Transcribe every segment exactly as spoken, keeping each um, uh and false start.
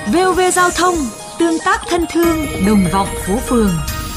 vê o vê Giao thông, tương tác thân thương, đồng vọng phố phường.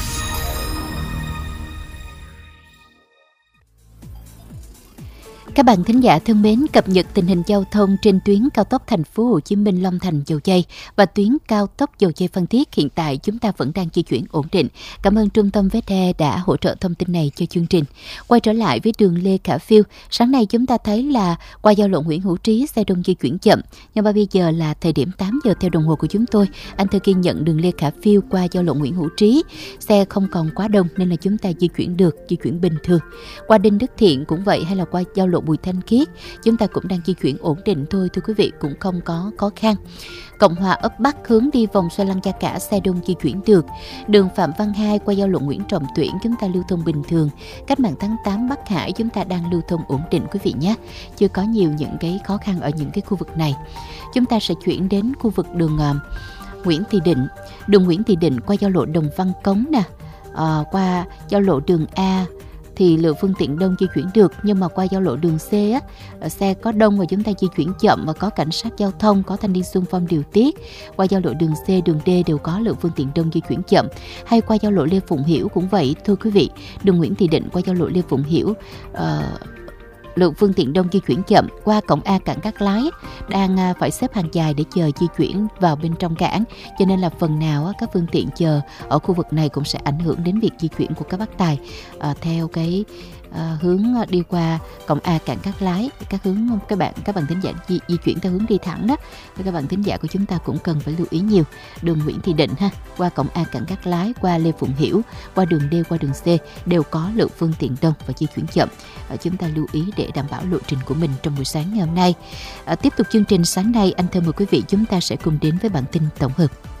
Các bạn thính giả thân mến, cập nhật tình hình giao thông trên tuyến cao tốc Thành phố Hồ Chí Minh Long Thành Dầu Giây và tuyến cao tốc Dầu Giây Phan Thiết hiện tại chúng ta vẫn đang di chuyển ổn định. Cảm ơn Trung tâm Vé Xe đã hỗ trợ thông tin này cho chương trình. Quay trở lại với đường Lê Khả Phiêu, sáng nay chúng ta thấy là qua giao lộ Nguyễn Hữu Trí xe đông di chuyển chậm, nhưng mà bây giờ là thời điểm tám giờ theo đồng hồ của chúng tôi. Anh Thư ghi nhận đường Lê Khả Phiêu qua giao lộ Nguyễn Hữu Trí xe không còn quá đông nên là chúng ta di chuyển được, di chuyển bình thường. Qua Đinh Đức Thiện cũng vậy, hay là qua giao lộ Bùi Thanh Khiết chúng ta cũng đang di chuyển ổn định thôi thưa quý vị, cũng không có khó khăn. Cộng Hòa ấp Bắc hướng đi vòng xoay Lăng Gia Cả xe đông di chuyển được. Đường Phạm Văn Hai qua giao lộ Nguyễn Trọng Tuyển chúng ta lưu thông bình thường. Cách mạng tháng tám Bắc Hải chúng ta đang lưu thông ổn định quý vị nhé, chưa có nhiều những cái khó khăn ở những cái khu vực này. Chúng ta sẽ chuyển đến khu vực đường uh, Nguyễn Thị Định. Đường Nguyễn Thị Định qua giao lộ Đồng Văn Cống nè, uh, qua giao lộ đường A thì lượng phương tiện đông di chuyển được, nhưng mà qua giao lộ đường C á, xe có đông và chúng ta di chuyển chậm và có cảnh sát giao thông, có thanh niên xung phong điều tiết. Qua giao lộ đường C, đường D đều có lượng phương tiện đông di chuyển chậm. Hay qua giao lộ Lê Phụng Hiểu cũng vậy thưa quý vị, đường Nguyễn Thị Định qua giao lộ Lê Phụng Hiểu uh, lượng phương tiện đông di chuyển chậm. Qua cổng A cảng Cát Lái đang phải xếp hàng dài để chờ di chuyển vào bên trong cảng, cho nên là phần nào các phương tiện chờ ở khu vực này cũng sẽ ảnh hưởng đến việc di chuyển của các bác tài à, theo cái À, hướng đi qua cổng A cảng Cát Lái. Các hướng các bạn các bạn thính giả di, di chuyển theo hướng đi thẳng đó, các bạn thính giả của chúng ta cũng cần phải lưu ý nhiều. Đường Nguyễn Thị Định ha, qua cổng A cảng Cát Lái, qua Lê Phụng Hiểu, qua đường D, qua đường C đều có lượng phương tiện đông và di chuyển chậm. À, chúng ta lưu ý để đảm bảo lộ trình của mình trong buổi sáng ngày hôm nay. À, tiếp tục chương trình sáng nay, anh thưa mời quý vị chúng ta sẽ cùng đến với bản tin tổng hợp.